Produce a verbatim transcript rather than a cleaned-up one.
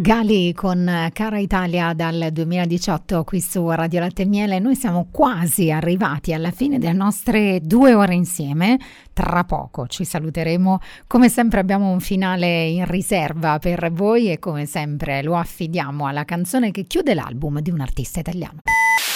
Gali con Cara Italia dal duemiladiciotto qui su Radio Latte e Miele. Noi siamo quasi arrivati alla fine delle nostre due ore insieme. Tra poco ci saluteremo. Come sempre abbiamo un finale in riserva per voi e come sempre lo affidiamo alla canzone che chiude l'album di un artista italiano.